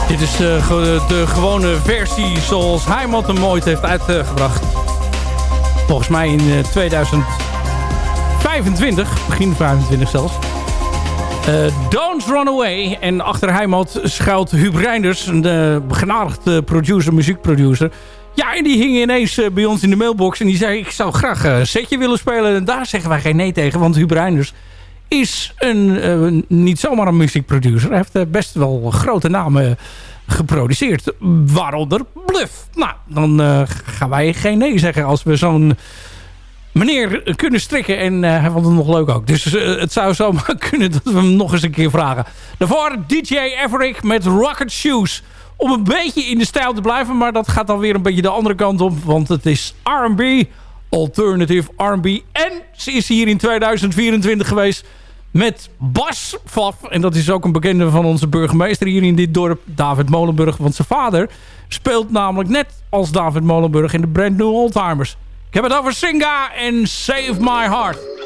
Dit is de gewone versie zoals Heimat hem ooit heeft uitgebracht. Volgens mij in 2025, begin 25 zelfs. Don't Run Away. En achter Heimat schuilt Huub Reinders, een begenadigd muziekproducer. Ja, en die hing ineens bij ons in de mailbox en die zei, ik zou graag een setje willen spelen. En daar zeggen wij geen nee tegen, want Huub Reinders is niet zomaar een muziekproducer. Hij heeft best wel grote namen geproduceerd. Waaronder Bluff. Nou, dan gaan wij geen nee zeggen als we zo'n meneer kunnen strikken. En hij vond het nog leuk ook. Dus het zou zomaar kunnen dat we hem nog eens een keer vragen. Daarvoor DJ Everick met Rocket Shoes. Om een beetje in de stijl te blijven. Maar dat gaat dan weer een beetje de andere kant op. Want het is R&B. Alternative R&B. En ze is hier in 2024 geweest met Bas Vaf. En dat is ook een bekende van onze burgemeester hier in dit dorp, David Molenburg. Want zijn vader speelt namelijk net als David Molenburg in de Brand New Oldtimers. Ik heb het over Singa en Save My Heart.